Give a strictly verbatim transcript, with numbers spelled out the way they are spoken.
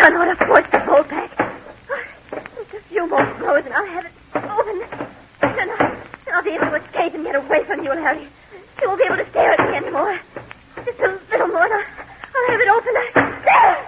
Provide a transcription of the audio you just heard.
I know how to force the bolt back. Just a few more blows and I'll have it open. Then I'll, then I'll be able to escape and get away from you, Larry. You won't be able to stare at me anymore.